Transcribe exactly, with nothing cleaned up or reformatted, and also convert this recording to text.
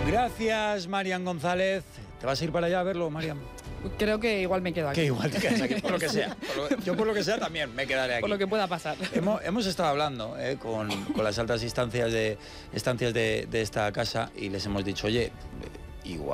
Gracias, Marian González. ¿Te vas a ir para allá a verlo, Marian? Creo que igual me quedo aquí. Que igual te quedas aquí, por lo que sea. Por lo, yo por lo que sea también me quedaré aquí. Por lo que pueda pasar. Hemos, hemos estado hablando eh, con, con las altas instancias de, estancias de, de esta casa y les hemos dicho, oye, igual